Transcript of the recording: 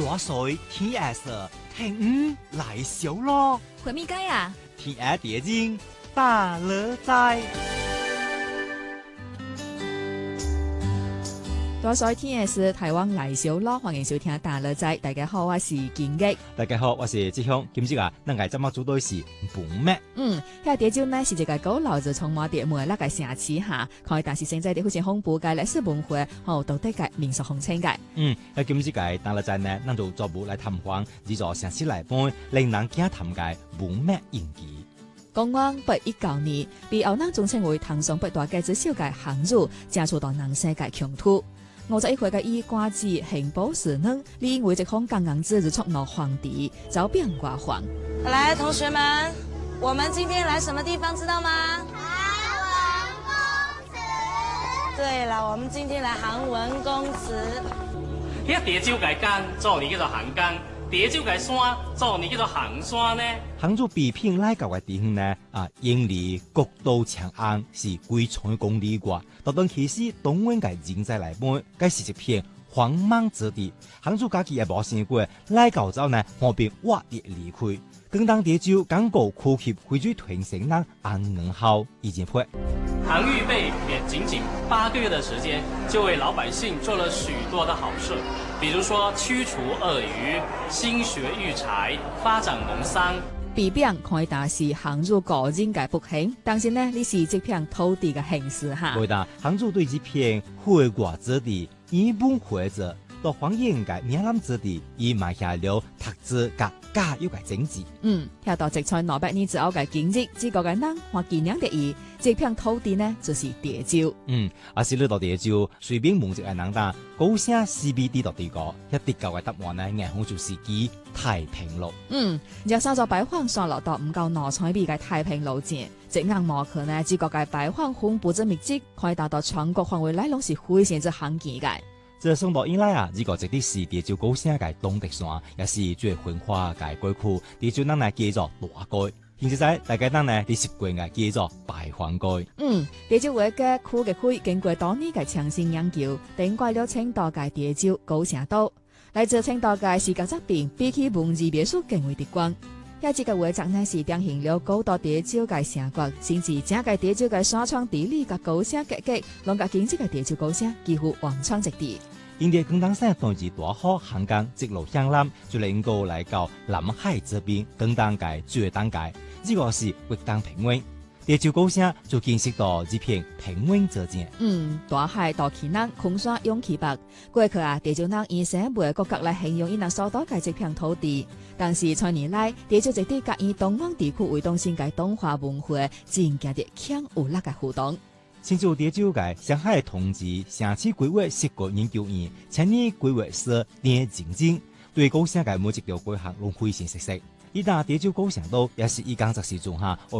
大水天下色，聽來小咯。 回咪街啊？ 天下地精大樂在。 大水天下事，台灣來小咯，歡迎收聽大樂在。大家好，我是金吉。 大家好，我是志雄。今日啊，咱個節目主題是本麥。 遐潮州呢是一個古老就充滿著美那個城市哈，可以但是現在的好似豐富嘅歷史文化，道德嘅民俗風情嘅。 今日個大樂在呢，咱就逐步來探訪呢座城市內本令人驚嘆嘅本麥印記。 公元819年，被後人尊稱為唐宋8大傑之首嘅項羽，正出到南西嘅疆土。51歲嘅伊官子刑部侍郎，理應為這項剛剛之日觸怒皇帝，遭貶國皇。 來，同學們，我們今天來什麼地方知道嗎？韓文公祠。對了，我們今天來韓文公祠。 迄潮州嘅江，做年叫做韓江；潮州嘅山，做年叫做韓山呢。 項羽被聘來到嘅地方呢，因離國都長安是幾千公里外，到當其時東灣嘅人在來本，該是一片荒茫之地。項羽家己也無想過，來到之後呢，方便挖地離開。更當潮州剛過苦挾回追屯城人安寧後，已經破。 韓愈被貶僅僅8個月的時間，就為老百姓做了許多的好事，比如說驅除鱷魚、興學育才、發展農桑。 被貶可以但是項羽個人嘅不幸，但是呢，你是這片土地嘅幸事哈。 對的，項羽對這片開國之地一本活着，到荒野嘅嶺南之地，已埋下了特質嘅加油嘅種子。 遐到直在200年之後嘅今日，這個嘅人或紀念的意，這片土地呢就是潮州。 是呢度潮州，隨便問一個人答，高聲 CBD 到地個，一啲舊嘅答案呢，硬好就是記太平路。 若稍作擺放上落到唔夠攞彩筆嘅太平路線，即硬無可呢，這個嘅擺放分布之密集，可以達到全國範圍內攏是非常之罕見嘅。 這上到以來啊，呢個直啲是潮州高聲嘅東德山，也是最繁華嘅街區，潮州人呢叫做大街。現在大家人呢，啲習慣嘅叫做白環街。 潮州話嘅區嘅區，經過多年嘅長線研究，定蓋了青島嘅潮州高聲島。來自青島嘅視覺作品，比起文字描述更為直觀。遐這個畫作呢是定型了高度潮州嘅城國，甚至整個潮州嘅山川地理嘅高聲結構，讓個經濟嘅潮州高聲幾乎完全直地。 因哋廣東省當時大河漢江直路向南，就能夠來到南海這邊等當界最當界，呢個是活動平穩。潮州高聲就見識到這片平穩之境。 大海大氣南，空山湧起北。過去啊，潮州人以生活國格來形容伊那所到嘅這片土地，但是近年來，潮州這地甲以東灣地區為中心嘅東華文化，漸漸地強有力嘅互動。 新竹潮州嘅上海同志城市規劃設計研究院前年規劃師鄭靜靜對高聲嘅每一條規劃攏非常熟悉。伊打潮州高聲島也是伊講實時陣下。